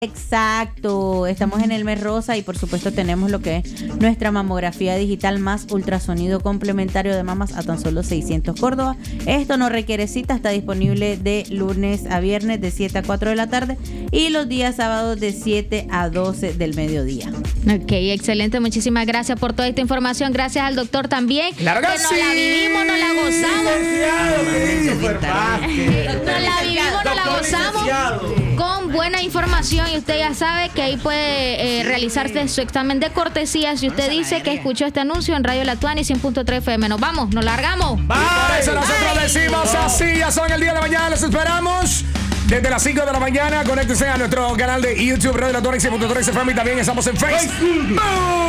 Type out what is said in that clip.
Exacto, estamos en el mes rosa y por supuesto tenemos lo que es nuestra mamografía digital más ultrasonido complementario de mamas a tan solo 600 Córdoba. Esto no requiere cita, está disponible de lunes a viernes de 7 a 4 de la tarde y los días sábados de 7 a 12 del mediodía. Ok, excelente, muchísimas gracias por toda esta información, gracias al doctor también. Claro que nos la vivimos, nos la gozamos. Nos la vivimos, nos la gozamos con buena información y usted ya sabe que ahí puede realizarse su examen de cortesía si usted dice que escuchó este anuncio en Radio La Tuani 100.3 FM. Nos vamos, nos largamos. Bye. Por eso nosotros decimos así, ya son el día de la mañana, les esperamos desde las 5 de la mañana. Conéctense a nuestro canal de YouTube Radio La Tuani 100.3 FM y también estamos en Facebook.